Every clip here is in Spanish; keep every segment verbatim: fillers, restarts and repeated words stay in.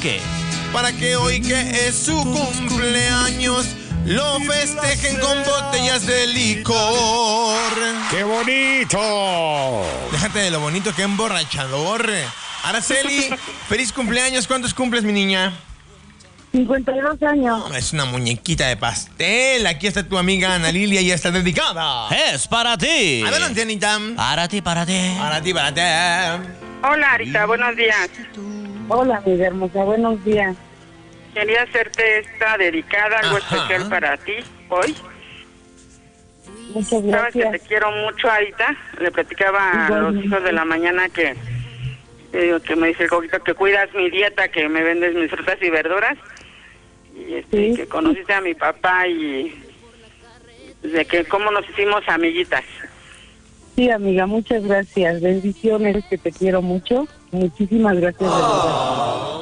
qué? Para que hoy que es su cumpleaños lo festejen con botellas de licor. ¡Qué bonito! Déjate de lo bonito, qué emborrachador. Araceli, feliz cumpleaños. ¿Cuántos cumples, mi niña? cincuenta y dos años. Es una muñequita de pastel. Aquí está tu amiga Ana Lilia y ya está dedicada. Es para ti. Adelante, Anita. Para ti, para ti. Para ti, para ti. Hola, Arita, buenos días. Hola, mi hermosa, buenos días. Quería hacerte esta dedicada, algo Ajá. especial para ti hoy. Muchas Sabes que gracias. te quiero mucho, Arita. Le platicaba a los Igualmente. hijos de la mañana que, eh, que me dice el coquito que cuidas mi dieta, que me vendes mis frutas y verduras. Y este, Sí. que conociste a mi papá y de que cómo nos hicimos amiguitas. Sí, amiga, muchas gracias. Bendiciones, que te quiero mucho. Muchísimas gracias, de verdad.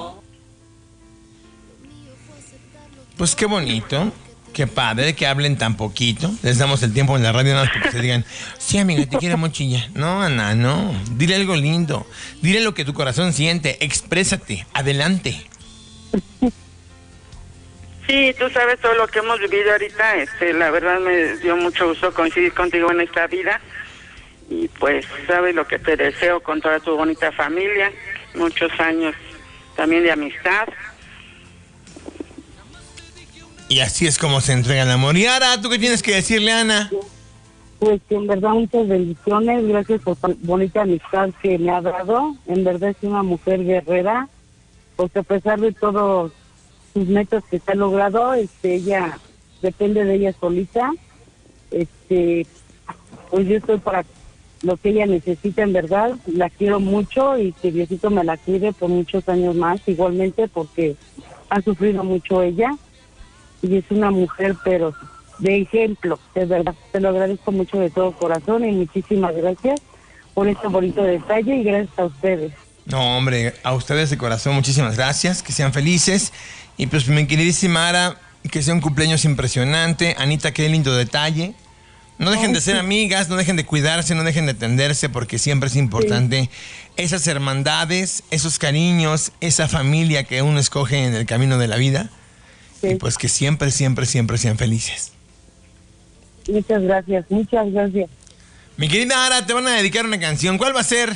Pues qué bonito, qué padre que hablen tan poquito. Les damos el tiempo en la radio nada más porque se digan, sí, amiga, te quiero mucho y ya. No, Ana, no. Dile algo lindo. Dile lo que tu corazón siente. Exprésate. Adelante. Sí, tú sabes todo lo que hemos vivido ahorita. Este, la verdad me dio mucho gusto coincidir contigo en esta vida. Y pues sabes lo que te deseo con toda tu bonita familia. Muchos años también de amistad. Y así es como se entrega el amor. Y Ara, ¿tú qué tienes que decirle, Ana? Pues que en verdad muchas bendiciones. Gracias por tan bonita amistad que me ha dado. En verdad es una mujer guerrera. Porque a pesar de todos sus metas que se ha logrado, este, ella depende de ella solita. Este, pues yo estoy para lo que ella necesita, en verdad. La quiero mucho y que Diosito me la cuide por muchos años más, igualmente, porque ha sufrido mucho ella y es una mujer, pero de ejemplo, de verdad. Te lo agradezco mucho de todo corazón y muchísimas gracias por este bonito detalle y gracias a ustedes. No, hombre, a ustedes de corazón, muchísimas gracias. Que sean felices. Y pues, mi queridísima Ara, que sea un cumpleaños impresionante. Anita, qué lindo detalle. No dejen de ser amigas, no dejen de cuidarse, no dejen de atenderse, porque siempre es importante esas hermandades, esos cariños, esa familia que uno escoge en el camino de la vida. Sí. Y pues que siempre, siempre, siempre sean felices. Muchas gracias, muchas gracias. Mi querida Ara, te van a dedicar una canción. ¿Cuál va a ser?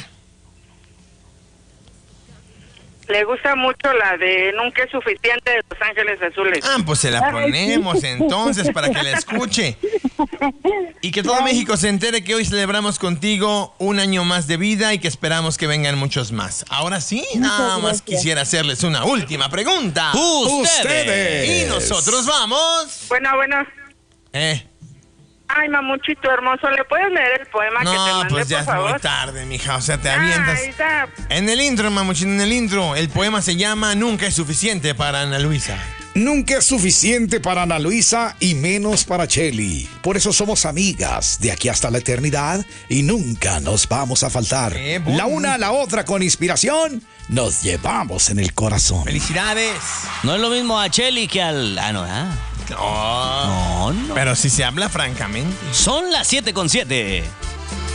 Le gusta mucho la de Nunca es suficiente de Los Ángeles Azules. Ah, pues se la ponemos entonces para que la escuche. Y que todo México se entere que hoy celebramos contigo un año más de vida y que esperamos que vengan muchos más. Ahora sí, nada más quisiera hacerles una última pregunta. Ustedes. Y nosotros vamos. Bueno, bueno. Eh. Ay, mamuchito hermoso, ¿le puedes leer el poema que te No, mandé, pues ya por es favor? muy tarde, mija. O sea, te Ay, avientas. ya. En el intro, mamuchín, en el intro. El poema se llama Nunca es suficiente para Ana Luisa. Nunca es suficiente para Ana Luisa y menos para Cheli. Por eso somos amigas de aquí hasta la eternidad y nunca nos vamos a faltar. Qué bonito. La una a la otra con inspiración nos llevamos en el corazón. ¡Felicidades! No es lo mismo a Cheli que al... Ah, no, ah. No, No, no. pero si se habla francamente. Son las siete con siete.